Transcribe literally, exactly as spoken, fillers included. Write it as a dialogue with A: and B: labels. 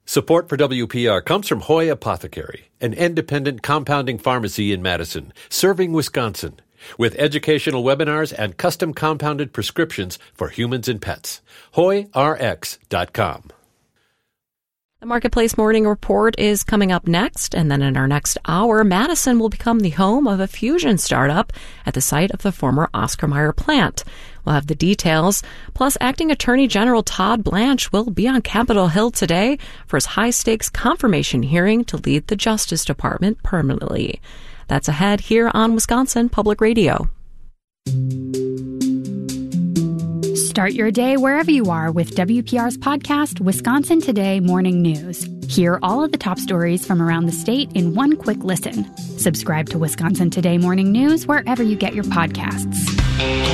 A: Support for W P R comes from Hoy Apothecary, an independent compounding pharmacy in Madison, serving Wisconsin, with educational webinars and custom compounded prescriptions for humans and pets. hoy r x dot com.
B: The Marketplace Morning Report is coming up next, and then in our next hour, Madison will become the home of a fusion startup at the site of the former Oscar Mayer plant. We'll have the details. Plus, Acting Attorney General Todd Blanche will be on Capitol Hill today for his high-stakes confirmation hearing to lead the Justice Department permanently. That's ahead here on Wisconsin Public Radio.
C: Start your day wherever you are with W P R's podcast, Wisconsin Today Morning News. Hear all of the top stories from around the state in one quick listen. Subscribe to Wisconsin Today Morning News wherever you get your podcasts.